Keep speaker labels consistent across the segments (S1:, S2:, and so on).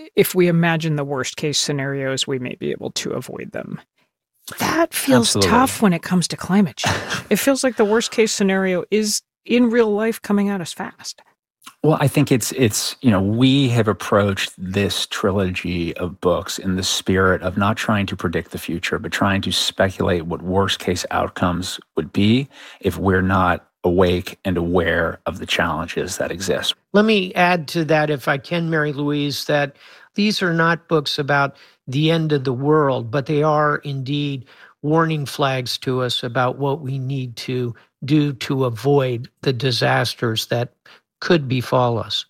S1: if we imagine the worst case scenarios, we may be able to avoid them. That feels tough when it comes to climate change. It feels like the worst case scenario is in real life coming at us fast.
S2: Well, I think it's we have approached this trilogy of books in the spirit of not trying to predict the future, but trying to speculate what worst case outcomes would be if we're not awake and aware of the challenges that exist.
S3: Let me add to that, if I can, Mary Louise, that these are not books about the end of the world, but they are indeed warning flags to us about what we need to do to avoid the disasters that could befall us.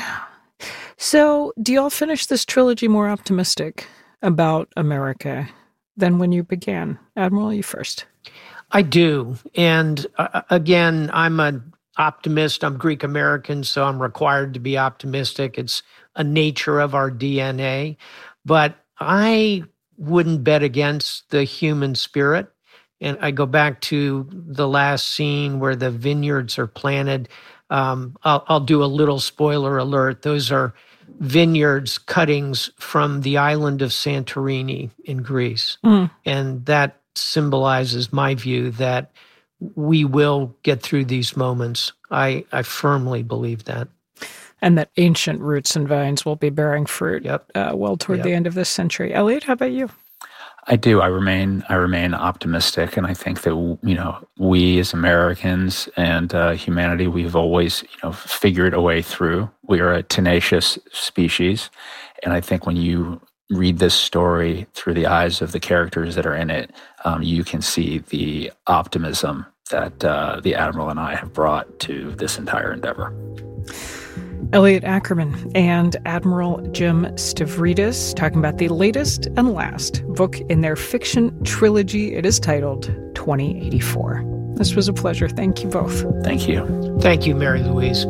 S1: So, do y'all finish this trilogy more optimistic about America than when you began? Admiral, you first.
S3: I do. And again, I'm an optimist. I'm Greek American, so I'm required to be optimistic. It's a nature of our DNA. But I wouldn't bet against the human spirit. And I go back to the last scene where the vineyards are planted. I'll do a little spoiler alert. Those are vineyards cuttings from the island of Santorini in Greece. And that symbolizes my view that we will get through these moments. I firmly believe that.
S1: And that ancient roots and vines will be bearing fruit toward the end of this century. Elliot, how about you?
S2: I do. I remain optimistic, and I think that we as Americans and humanity, we've always figured a way through. We are a tenacious species, and I think when you read this story through the eyes of the characters that are in it, you can see the optimism that the Admiral and I have brought to this entire endeavor.
S1: Elliot Ackerman and Admiral Jim Stavridis talking about the latest and last book in their fiction trilogy. It is titled 2084. This was a pleasure. Thank you both.
S2: Thank you.
S3: Thank you, Mary Louise.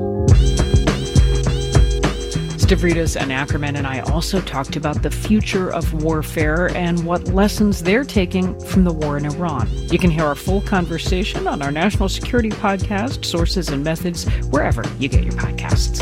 S1: Stavridis and Ackerman and I also talked about the future of warfare and what lessons they're taking from the war in Iran. You can hear our full conversation on our National Security Podcast, Sources and Methods, wherever you get your podcasts.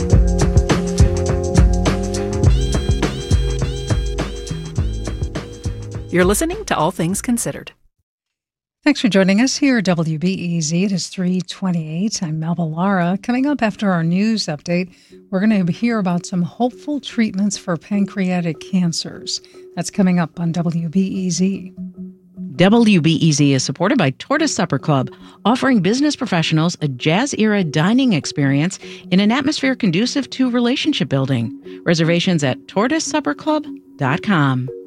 S4: You're listening to All Things Considered.
S5: Thanks for joining us here at WBEZ. It is 3:28. I'm Melba Lara. Coming up after our news update, we're going to hear about some hopeful treatments for pancreatic cancers. That's coming up on WBEZ.
S6: WBEZ is supported by Tortoise Supper Club, offering business professionals a jazz-era dining experience in an atmosphere conducive to relationship building. Reservations at tortoisesupperclub.com.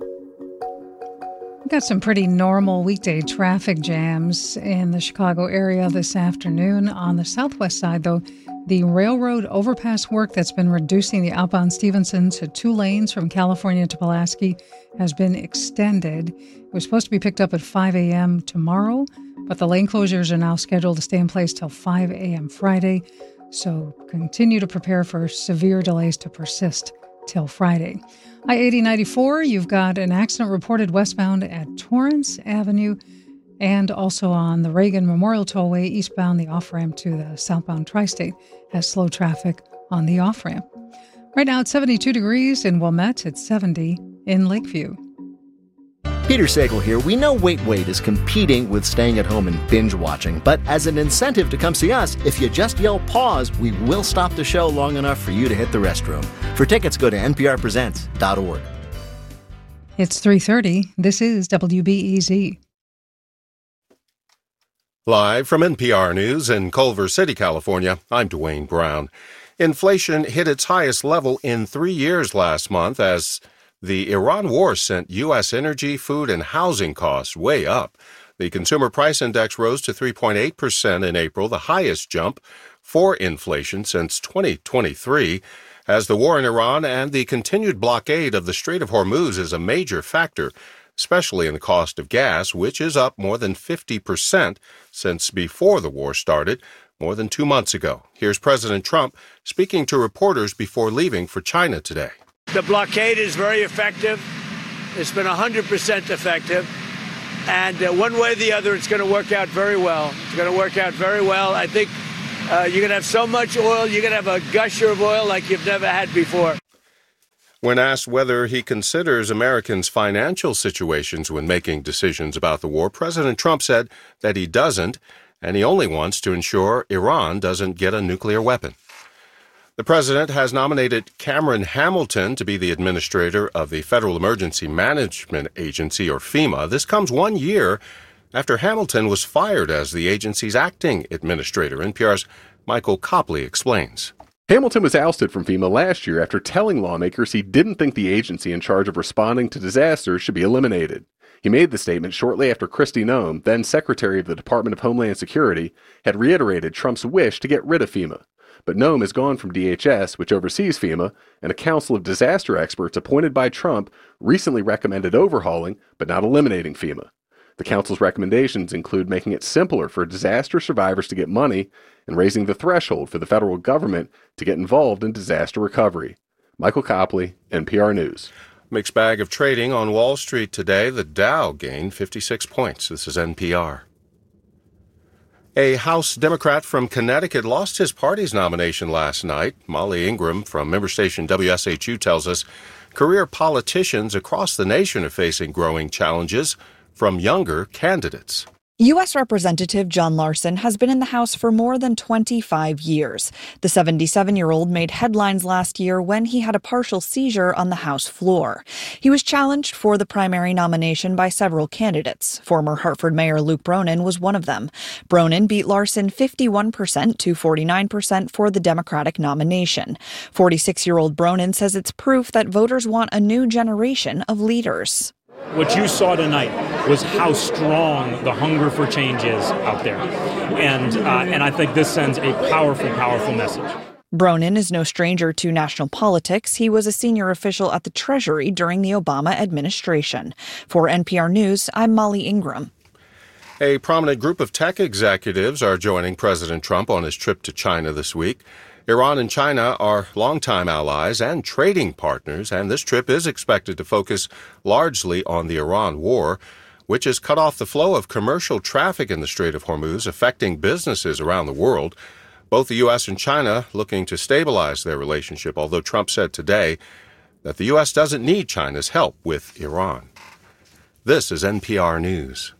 S5: Got some pretty normal weekday traffic jams in the Chicago area this afternoon. On the southwest side, though, the railroad overpass work that's been reducing the outbound Stevenson to 2 lanes from California to Pulaski has been extended. It was supposed to be picked up at 5 a.m. tomorrow, but the lane closures are now scheduled to stay in place till 5 a.m. Friday. So continue to prepare for severe delays to persist till Friday. I-80-94, you've got an accident reported westbound at Torrance Avenue and also on the Reagan Memorial Tollway eastbound. The off-ramp to the southbound Tri-State has slow traffic on the off-ramp. Right now it's 72 degrees in Wilmette. It's 70 in Lakeview.
S7: Peter Sagal here. We know Wait is competing with staying at home and binge watching, but as an incentive to come see us, if you just yell pause, we will stop the show long enough for you to hit the restroom. For tickets, go to nprpresents.org.
S5: It's 3:30. This is WBEZ.
S8: Live from NPR News in Culver City, California, I'm Dwayne Brown. Inflation hit its highest level in 3 years last month as the Iran war sent U.S. energy, food, and housing costs way up. The Consumer Price Index rose to 3.8% in April, the highest jump for inflation since 2023, as the war in Iran and the continued blockade of the Strait of Hormuz is a major factor, especially in the cost of gas, which is up more than 50% since before the war started, more than 2 months ago. Here's President Trump speaking to reporters before leaving for China today.
S9: The blockade is very effective. It's been 100% effective. And one way or the other, it's going to work out very well. It's going to work out very well. I think you're going to have so much oil, you're going to have a gusher of oil like you've never had before.
S8: When asked whether he considers Americans' financial situations when making decisions about the war, President Trump said that he doesn't, and he only wants to ensure Iran doesn't get a nuclear weapon. The president has nominated Cameron Hamilton to be the administrator of the Federal Emergency Management Agency, or FEMA. This comes 1 year after Hamilton was fired as the agency's acting administrator. NPR's Michael Copley explains.
S10: Hamilton was ousted from FEMA last year after telling lawmakers he didn't think the agency in charge of responding to disasters should be eliminated. He made the statement shortly after Kristi Noem, then Secretary of the Department of Homeland Security, had reiterated Trump's wish to get rid of FEMA. But Noem is gone from DHS, which oversees FEMA, and a council of disaster experts appointed by Trump recently recommended overhauling, but not eliminating FEMA. The council's recommendations include making it simpler for disaster survivors to get money and raising the threshold for the federal government to get involved in disaster recovery. Michael Copley, NPR News.
S8: Mixed bag of trading on Wall Street today. The Dow gained 56 points. This is NPR. A House Democrat from Connecticut lost his party's nomination last night. Molly Ingram from member station WSHU tells us career politicians across the nation are facing growing challenges from younger candidates.
S11: U.S. Representative John Larson has been in the House for more than 25 years. The 77-year-old made headlines last year when he had a partial seizure on the House floor. He was challenged for the primary nomination by several candidates. Former Hartford Mayor Luke Bronin was one of them. Bronin beat Larson 51% to 49% for the Democratic nomination. 46-year-old Bronin says it's proof that voters want a new generation of leaders.
S12: What you saw tonight was how strong the hunger for change is out there. And I think this sends a powerful, powerful message.
S11: Bronin is no stranger to national politics. He was a senior official at the Treasury during the Obama administration. For NPR News, I'm Molly Ingram.
S8: A prominent group of tech executives are joining President Trump on his trip to China this week. Iran and China are longtime allies and trading partners, and this trip is expected to focus largely on the Iran war, which has cut off the flow of commercial traffic in the Strait of Hormuz, affecting businesses around the world. Both the U.S. and China looking to stabilize their relationship, although Trump said today that the U.S. doesn't need China's help with Iran. This is NPR News.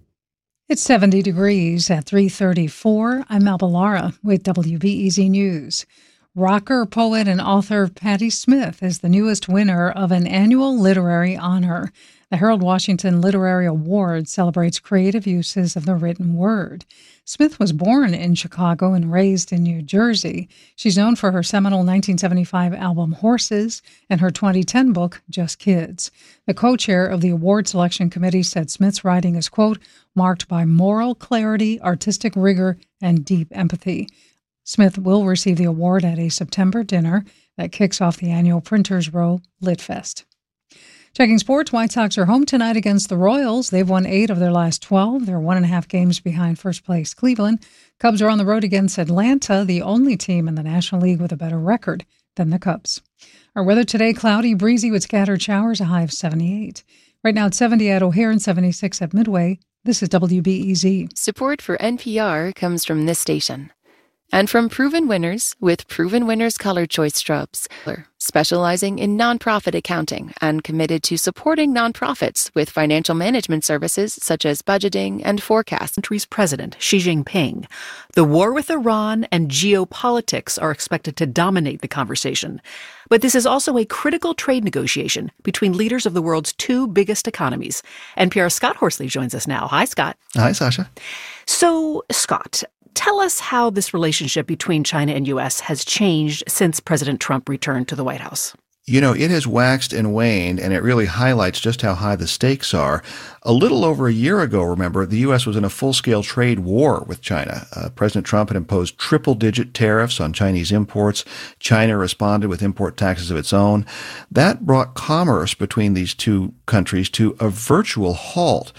S5: It's 70 degrees at 3:34. I'm Melba Lara with WBEZ News. Rocker, poet, and author Patti Smith is the newest winner of an annual literary honor. The Harold Washington Literary Award celebrates creative uses of the written word. Smith was born in Chicago and raised in New Jersey. She's known for her seminal 1975 album Horses and her 2010 book Just Kids. The co-chair of the award selection committee said Smith's writing is, quote, marked by moral clarity, artistic rigor, and deep empathy. Smith will receive the award at a September dinner that kicks off the annual Printers Row Lit Fest. Checking sports, White Sox are home tonight against the Royals. They've won 8 of their last 12. They're 1.5 games behind first place Cleveland. Cubs are on the road against Atlanta, the only team in the National League with a better record than the Cubs. Our weather today, cloudy, breezy with scattered showers, a high of 78. Right now it's 70 at O'Hare and 76 at Midway. This is WBEZ.
S13: Support for NPR comes from this station. And from Proven Winners with Proven Winners Color Choice Strobes, specializing in nonprofit accounting and committed to supporting nonprofits with financial management services such as budgeting and forecast.
S4: Country's President Xi Jinping. The war with Iran and geopolitics are expected to dominate the conversation. But this is also a critical trade negotiation between leaders of the world's 2 biggest economies. NPR's Scott Horsley joins us now. Hi, Scott.
S14: Hi, Sasha.
S4: So, Scott, tell us how this relationship between China and U.S. has changed since President Trump returned to the White House.
S14: You know, it has waxed and waned, and it really highlights just how high the stakes are. A little over a year ago, remember, the U.S. was in a full-scale trade war with China. President Trump had imposed triple-digit tariffs on Chinese imports. China responded with import taxes of its own. That brought commerce between these two countries to a virtual halt.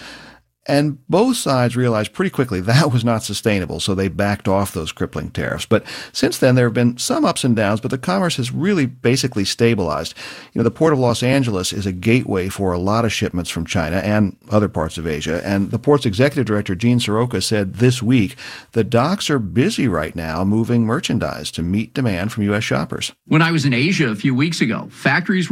S14: And both sides realized pretty quickly that was not sustainable, so they backed off those crippling tariffs. But since then, there have been some ups and downs, but the commerce has really basically stabilized. You know, the Port of Los Angeles is a gateway for a lot of shipments from China and other parts of Asia. And the port's executive director, Gene Soroka, said this week the docks are busy right now moving merchandise to meet demand from U.S. shoppers.
S15: When I was in Asia a few weeks ago, factories